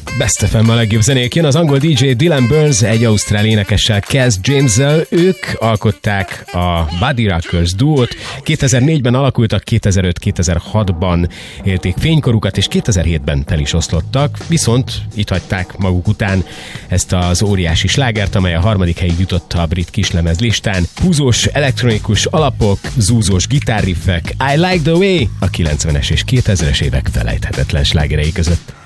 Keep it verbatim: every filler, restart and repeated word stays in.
Best ef em a legjobb zenék. Jön az angol dé dzsé Dylan Burns egy ausztrál énekessel, Cass James-zel. Ők alkották a Buddy Rockers duót. kétezer-négyben alakultak, kétezer-öt-kétezer-hatban élték fénykorukat, és kétezer-hétben fel is oszlottak, viszont itt hagyták maguk után ezt az óriási slágert, amely a harmadik helyig jutott a brit kislemez listán. Húzós elektronikus alapok, zúzós gitárriffek, I Like the Way a kilencvenes és kétezres évek felejthetetlen slágerei között.